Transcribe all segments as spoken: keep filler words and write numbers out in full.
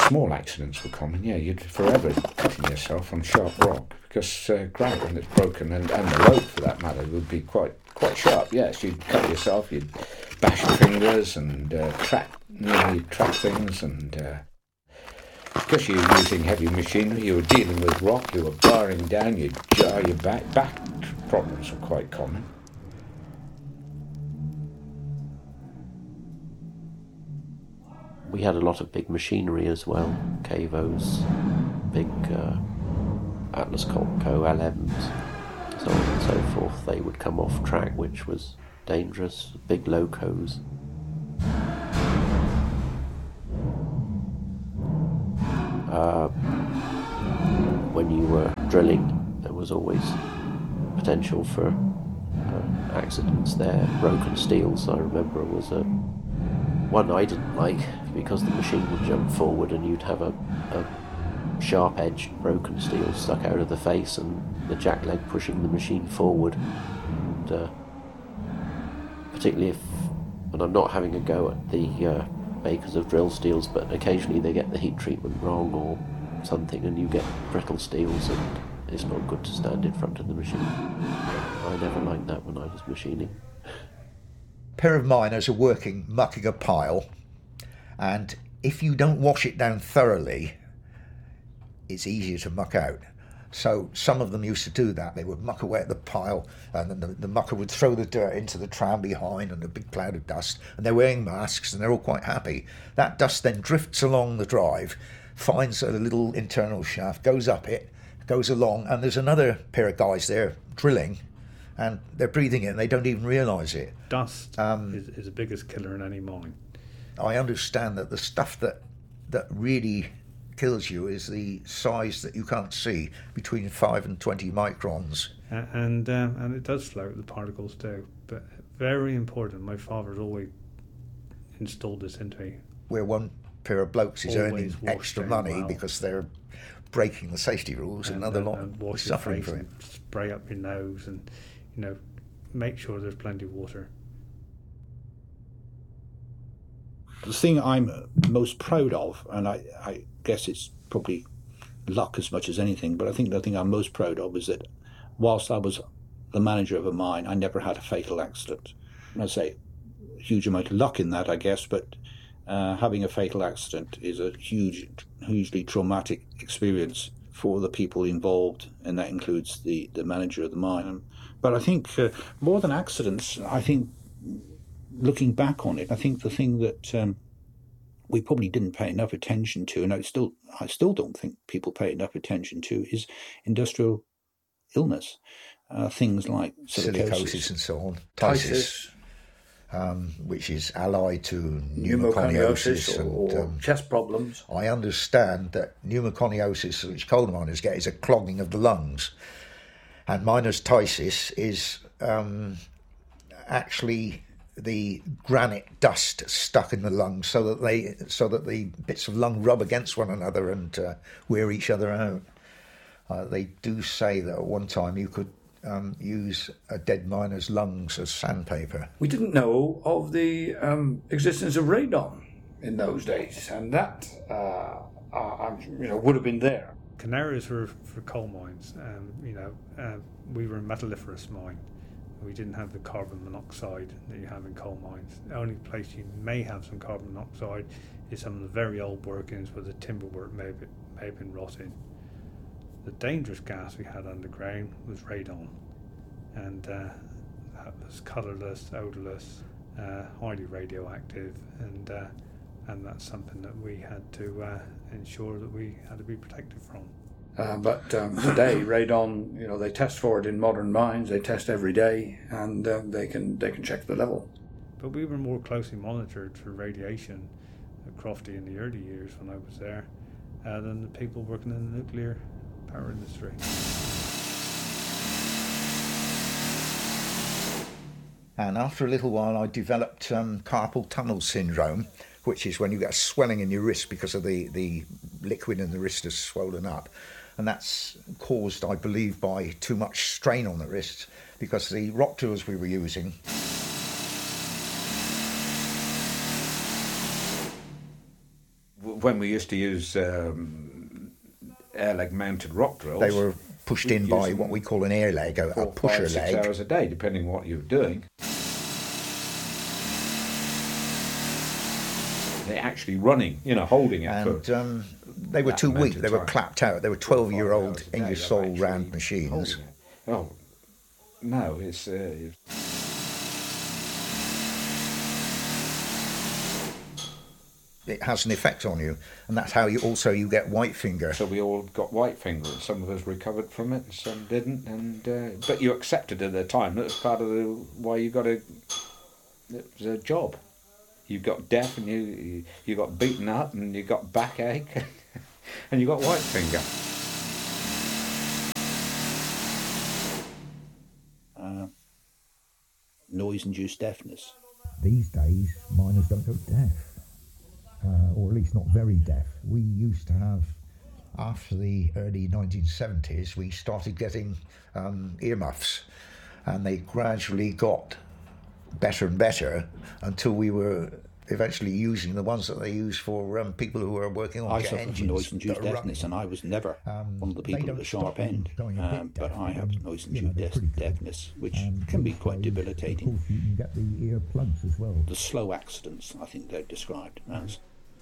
small accidents were common, yeah, you'd forever cutting yourself on sharp rock, because uh, granite, when it's broken, and, and the road for that matter, would be quite quite sharp, yes. You'd cut yourself, you'd bash your fingers and uh, track, you know, you'd track things, and uh, because you were using heavy machinery, you were dealing with rock, you were barring down, you'd jar your back. Back problems were quite common. We had a lot of big machinery as well, Cavos, big uh, Atlas Copco L Ms, so on and so forth. They would come off track, which was dangerous, big locos. Uh, when you were drilling, there was always potential for uh, accidents there. Broken steels, I remember, was a one I didn't like, because the machine would jump forward and you'd have a, a sharp-edged broken steel stuck out of the face and the jackleg pushing the machine forward. And, uh, particularly if, and I'm not having a go at the uh, makers of drill steels, but occasionally they get the heat treatment wrong or something and you get brittle steels, and it's not good to stand in front of the machine. I never liked that when I was machining. A pair of miners are working, mucking a pile, and if you don't wash it down thoroughly, it's easier to muck out. So some of them used to do that. They would muck away at the pile, and then the, the mucker would throw the dirt into the tram behind and a big cloud of dust, and they're wearing masks and they're all quite happy. That dust then drifts along the drive, finds a little internal shaft, goes up it, goes along, and there's another pair of guys there drilling, and they're breathing it and they don't even realise it. Dust um, is, is the biggest killer in any mine. I understand that the stuff that that really kills you is the size that you can't see, between five and twenty microns. Uh, and um, and it does float, the particles do. But very important, my father's always installed this into me. Where one pair of blokes is Always earning extra down money well. because they're breaking the safety rules, and, another and, lot and is wash your suffering face for it. and spray up your nose, and you know, make sure there's plenty of water. The thing I'm most proud of, and I, I guess it's probably luck as much as anything, but I think the thing I'm most proud of is that whilst I was the manager of a mine, I never had a fatal accident. And I say a huge amount of luck in that, I guess, but uh, having a fatal accident is a huge, hugely traumatic experience for the people involved, and that includes the, the manager of the mine. But I think uh, more than accidents, I think looking back on it, I think the thing that um, we probably didn't pay enough attention to, and I still, I still don't think people pay enough attention to, is industrial illness. Uh, things like silicosis. Silicosis and so on. Ptysis, um, which is allied to pneumoconiosis, pneumoconiosis or, and, or um, chest problems. I understand that pneumoconiosis, which coal miners get, is a clogging of the lungs, and miners' ptysis is um, actually the granite dust stuck in the lungs, so that they so that the bits of lung rub against one another and uh, wear each other out. Uh, they do say that at one time you could um, use a dead miner's lungs as sandpaper. We didn't know of the um, existence of radon in those days, and that uh, uh, you know would have been there. Canaries were for coal mines. Um, you know, uh, we were a metalliferous mine. We didn't have the carbon monoxide that you have in coal mines. The only place you may have some carbon monoxide is some of the very old workings where the timber work may have been, may have been rotting. The dangerous gas we had underground was radon, and uh, that was colourless, odourless, uh, highly radioactive, and uh, and that's something that we had to uh, ensure that we had to be protected from. Uh, but um, today, radon, you know, they test for it in modern mines. They test every day, and uh, they can they can check the level. But we were more closely monitored for radiation at Crofty in the early years when I was there uh, than the people working in the nuclear power industry. And after a little while, I developed um, carpal tunnel syndrome, which is when you get a swelling in your wrist because of the, the liquid in the wrist has swollen up. And that's caused, I believe, by too much strain on the wrist, because the rock drills we were using when we used to use um, air leg mounted rock drills, They were pushed in by what we call an air leg, a, a four, pusher five, six leg. hours a day, depending on what you were doing. They're actually running, you know, holding it. And for um, they were that too amount weak. of They were time. clapped out. They were Four or five twelve-year-old hours a day, Ingersoll they're Rand actually machines. holding it. Oh, no, it's... Uh, It has an effect on you, and that's how you also you get white finger. So we all got white finger, and some of us recovered from it, and some didn't. And uh, but you accepted at the time that was part of the why you got a it was a job. You got deaf, and you you, you got beaten up, and you got backache, and you got white finger. Uh, noise-induced deafness. These days, miners don't go deaf. Uh, or at least not very deaf. We used to have, after the early nineteen seventies, we started getting um, earmuffs, and they gradually got better and better until we were eventually using the ones that they use for um, people who are working on I jet suffer from engines. noise-induced that are deafness, and I was never Um, one of the they people don't at the sharp stop them end. going a bit Um, but deaf, I have um, you know, noise-induced they're deaf- pretty good. deafness, which Um, can be those quite days, debilitating. Of course, you can get the earplugs as well. The slow accidents, I think they're described as.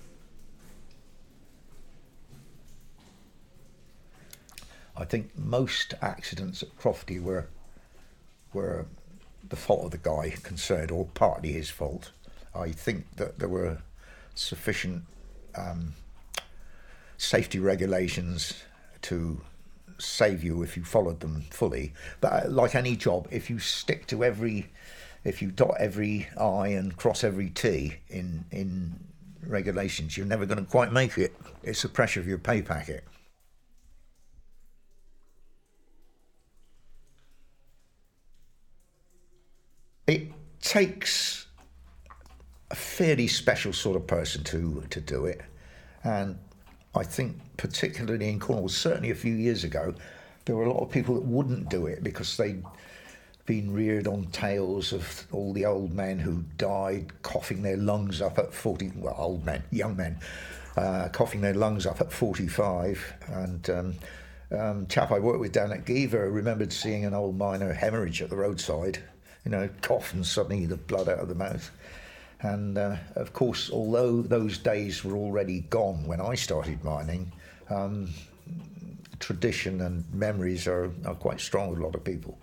I think most accidents at Crofty were were the fault of the guy concerned, or partly his fault. I think that there were sufficient um, safety regulations to save you if you followed them fully. But like any job, if you stick to every, if you dot every I and cross every T in in regulations, you're never going to quite make it. It's the pressure of your pay packet. It takes a fairly special sort of person to to do it, and I think particularly in Cornwall, certainly a few years ago, there were a lot of people that wouldn't do it because they'd been reared on tales of all the old men who died coughing their lungs up at forty, well, old men, young men, uh, coughing their lungs up at forty-five, and um, um, chap I worked with down at Giver remembered seeing an old miner hemorrhage at the roadside. You know, cough and suddenly the blood out of the mouth. And uh, of course, although those days were already gone when I started mining, um, tradition and memories are, are quite strong with a lot of people.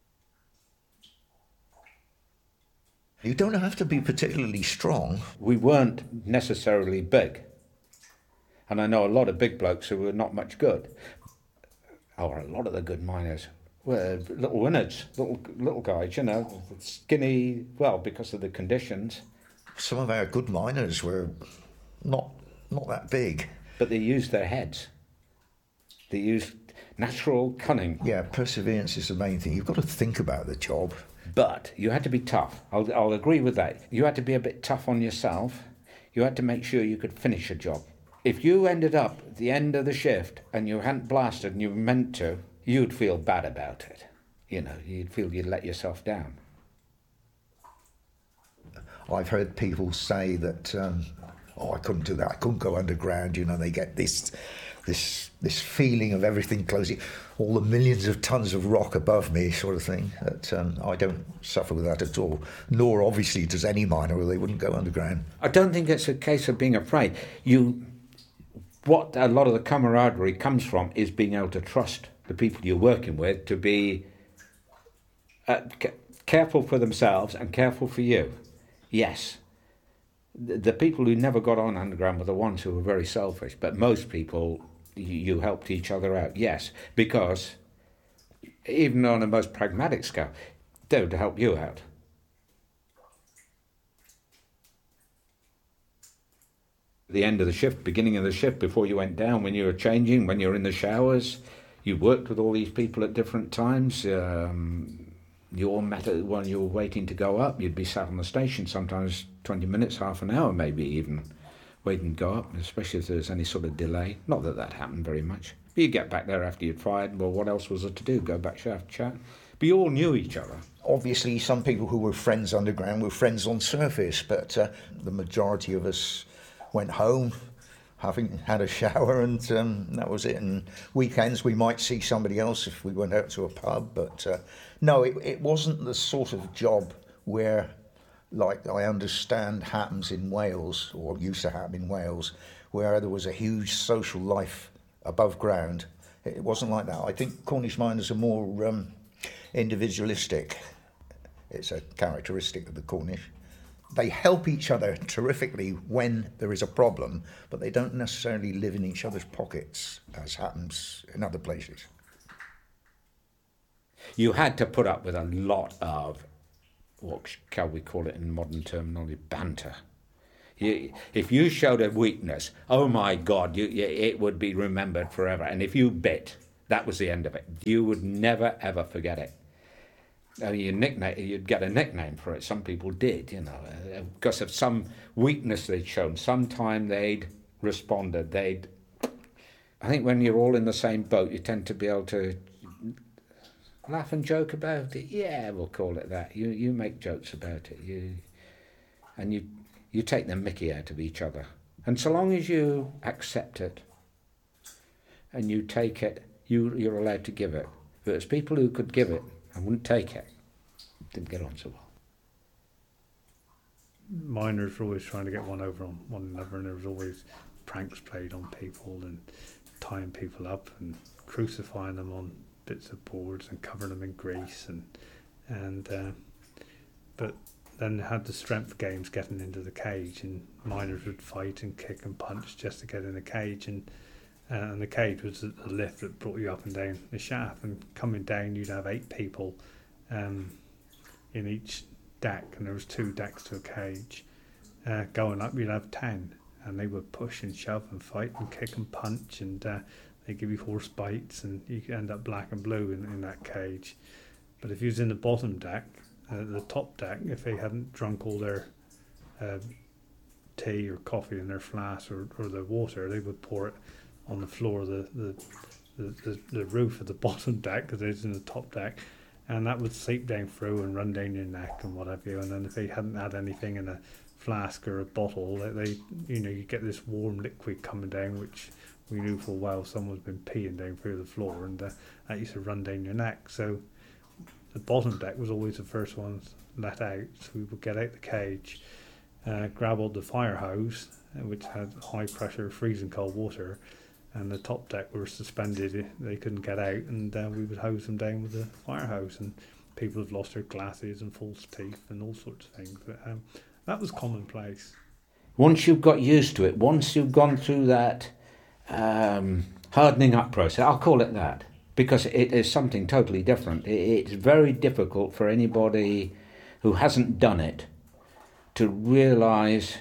You don't have to be particularly strong. We weren't necessarily big. And I know a lot of big blokes who were not much good. Or a lot of the good miners were little innards, little little guys, you know, skinny, well, because of the conditions. Some of our good miners were not not that big. But they used their heads. They used natural cunning. Yeah, perseverance is the main thing. You've got to think about the job. But you had to be tough. I'll, I'll agree with that. You had to be a bit tough on yourself. You had to make sure you could finish a job. If you ended up at the end of the shift and you hadn't blasted and you were meant to, you'd feel bad about it. You know, you'd feel you'd let yourself down. I've heard people say that, um, oh, I couldn't do that. I couldn't go underground. You know, they get this, this, this feeling of everything closing, all the millions of tons of rock above me, sort of thing. That um, I don't suffer with that at all. Nor, obviously, does any miner, or they wouldn't go underground. I don't think it's a case of being afraid. You, what a lot of the camaraderie comes from is being able to trust the people you're working with to be uh, c- careful for themselves and careful for you. Yes, the, the people who never got on underground were the ones who were very selfish, but most people, you, you helped each other out, yes, because even on the most pragmatic scale, they would help you out. The end of the shift, beginning of the shift, before you went down, when you were changing, when you were in the showers, you worked with all these people at different times. Um, you all met when you were waiting to go up. You'd be sat on the station sometimes twenty minutes, half an hour maybe even, waiting to go up, especially if there was any sort of delay. Not that that happened very much. But you get back there after you'd fired, well, what else was there to do? Go back shaft, chat. But you all knew each other. Obviously, some people who were friends underground were friends on surface, but uh, the majority of us went home, having had a shower, and um, that was it. And weekends we might see somebody else if we went out to a pub, but uh, no, it, it wasn't the sort of job where, like I understand happens in Wales, or used to happen in Wales, where there was a huge social life above ground. It wasn't like that. I think Cornish miners are more um, individualistic. It's a characteristic of the Cornish. They help each other terrifically when there is a problem, but they don't necessarily live in each other's pockets, as happens in other places. You had to put up with a lot of, what shall we call it in modern terminology, banter. You, if you showed a weakness, oh my God, you, you, it would be remembered forever. And if you bit, that was the end of it. You would never, ever forget it. I mean, you nickname, you'd get a nickname for it. Some people did, you know, uh, because of some weakness they'd shown. Sometime they'd responded. They'd. I think when you're all in the same boat, you tend to be able to laugh and joke about it. Yeah, we'll call it that. You you make jokes about it. You and you you take the mickey out of each other. And so long as you accept it and you take it, you you're allowed to give it. But there's people who could give it and wouldn't take it. Didn't get on so well. Miners were always trying to get one over on one another, and there was always pranks played on people and tying people up and crucifying them on bits of boards and covering them in grease, and and uh, but then they had the strength games getting into the cage, and miners would fight and kick and punch just to get in the cage, and Uh, and the cage was the lift that brought you up and down the shaft, and coming down you'd have eight people um, in each deck, and there was two decks to a cage. Uh, going up you'd have ten, and they would push and shove and fight and kick and punch, and uh, they give you horse bites, and you could end up black and blue in, in that cage. But if you was in the bottom deck, uh, the top deck, if they hadn't drunk all their uh, tea or coffee in their flask or, or the water, they would pour it on the floor of the the, the, the, the roof of the bottom deck, because it was in the top deck, and that would seep down through and run down your neck and what have you. And then if they hadn't had anything in a flask or a bottle, they, they you know, you get this warm liquid coming down, which we knew for a while someone's been peeing down through the floor, and uh, that used to run down your neck. So the bottom deck was always the first ones let out, so we would get out the cage, uh, grab all the fire hose, which had high pressure freezing cold water, and the top deck were suspended. They couldn't get out, and uh, we would hose them down with the fire hose, and people have lost their glasses and false teeth and all sorts of things. But um, that was commonplace. Once you've got used to it, once you've gone through that um, hardening up process, I'll call it that, because it is something totally different. It's very difficult for anybody who hasn't done it to realise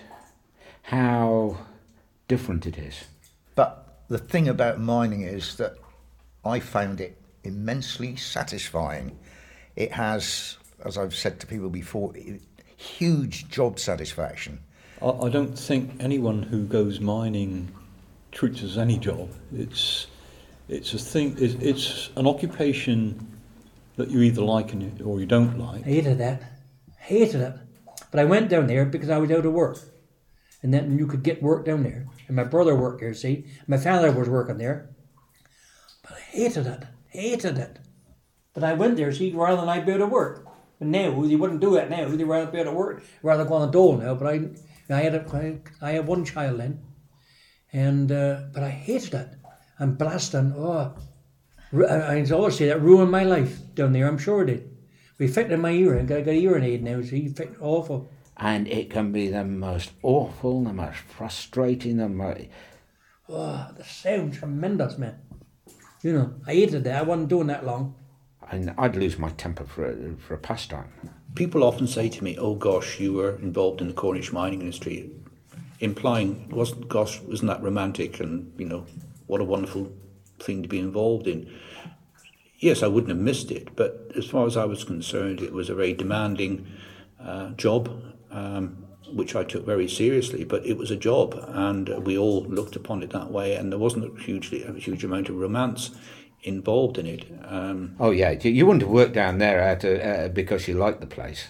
how different it is. But the thing about mining is that I found it immensely satisfying. It has, as I've said to people before, huge job satisfaction. I, I don't think anyone who goes mining treats it as any job. It's it's a thing. It's, it's an occupation that you either like and or you don't like. I hated that. Hated it. But I went down there because I was out of work, and then you could get work down there. And my brother worked there, see. My father was working there. But I hated it. Hated it. But I went there, see, rather than I be able to work. But now, they wouldn't do it now. They'd rather be able to work, rather go on the dole now. But I I had a, I had one child then. And, uh, but I hated it. And blasting, oh. I, I always say that ruined my life down there, I'm sure it did. We fitted in my ear, I got, I got a hearing aid now, see, fit awful. And it can be the most awful, the most frustrating, the most... Oh, the sound, tremendous, man. You know, I hated that. I wasn't doing that long. And I'd lose my temper for a, for a pastime. People often say to me, oh gosh, you were involved in the Cornish mining industry, implying, wasn't gosh, wasn't that romantic, and, you know, what a wonderful thing to be involved in. Yes, I wouldn't have missed it, but as far as I was concerned, it was a very demanding uh, job, um, which I took very seriously, but it was a job, and we all looked upon it that way, and there wasn't a hugely a huge amount of romance involved in it. Um, oh yeah, you wouldn't have worked down there at a, uh, because you liked the place.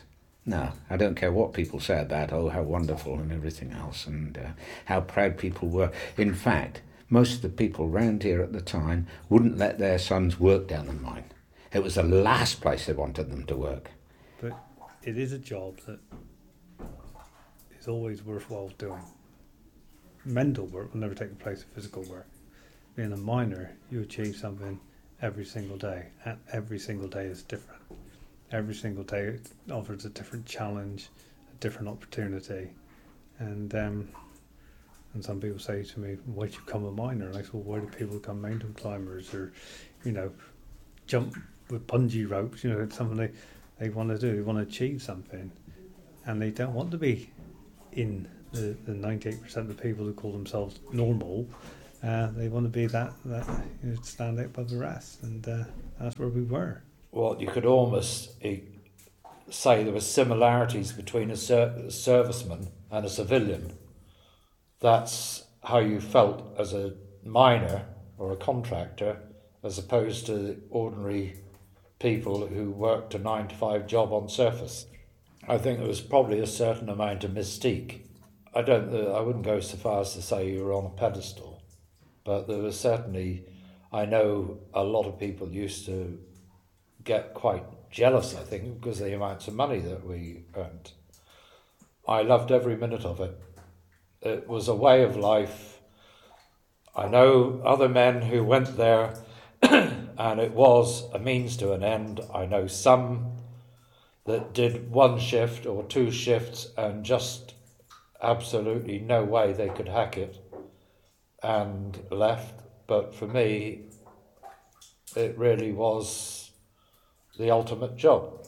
No, I don't care what people say about, oh, how wonderful and everything else, and uh, how proud people were. In fact, most of the people round here at the time wouldn't let their sons work down the mine. It was the last place they wanted them to work. But it is a job that is always worthwhile doing. Mental work will never take the place of physical work. Being a miner, you achieve something every single day, and every single day is different. Every single day offers a different challenge, a different opportunity. And um, and some people say to me, why'd you become a miner? And I say, well, why do people become mountain climbers or, you know, jump with bungee ropes? You know, it's something they, they want to do. They want to achieve something. And they don't want to be in the, the ninety-eight percent of the people who call themselves normal. Uh, they want to be that, that you know, stand out above the rest. And uh, that's where we were. Well, you could almost uh, say there were similarities between a, ser- a serviceman and a civilian. That's how you felt as a miner or a contractor, as opposed to ordinary people who worked a nine to five job on surface. I think there was probably a certain amount of mystique. I don't. Uh, I wouldn't go so far as to say you were on a pedestal, but there was certainly. I know a lot of people used to get quite jealous, I think, because of the amounts of money that we earned. I loved every minute of it. It was a way of life. I know other men who went there and it was a means to an end. I know some that did one shift or two shifts and just absolutely no way they could hack it and left. But for me, it really was the ultimate job.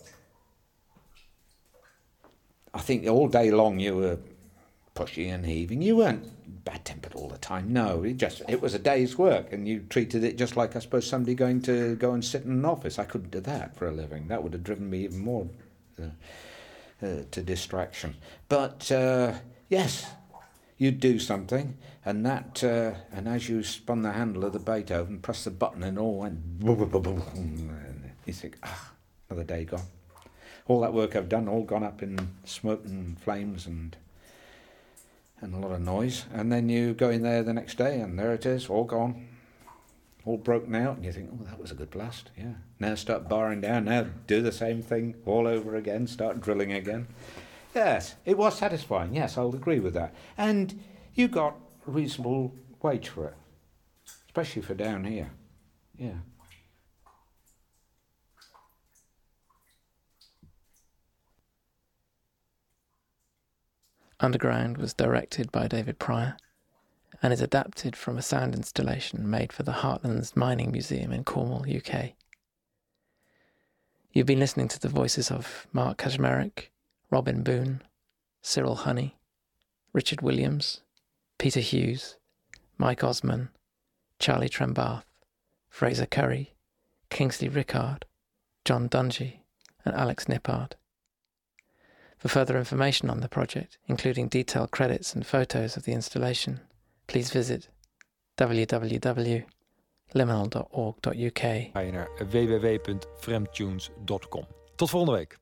I think all day long you were pushy and heaving. You weren't bad-tempered all the time. No, it just it was a day's work, and you treated it just like, I suppose, somebody going to go and sit in an office. I couldn't do that for a living. That would have driven me even more uh, uh, to distraction. But uh, yes, you'd do something, and that, uh, and as you spun the handle of the Beethoven, pressed the button, and all went boom, boom, boom, boom, and you think, ah, another day gone. All that work I've done, all gone up in smoke and flames and and a lot of noise. And then you go in there the next day, and there it is, all gone, all broken out, and you think, oh, that was a good blast. Yeah. Now start barring down. Now do the same thing all over again. Start drilling again. Yes, it was satisfying. Yes, I'll agree with that. And you got a reasonable wage for it, especially for down here. Yeah. Underground was directed by David Pryor and is adapted from a sound installation made for the Heartlands Mining Museum in Cornwall, U K. You've been listening to the voices of Mark Kaczmarek, Robin Boone, Cyril Honey, Richard Williams, Peter Hughes, Mike Osman, Charlie Trembath, Fraser Curry, Kingsley Rickard, John Dungy and Alex Nippard. For further information on the project, including detailed credits and photos of the installation, please visit w w w dot liminal dot org dot u k. Ga je naar w w w punt fremdtunes dot com. Tot volgende week.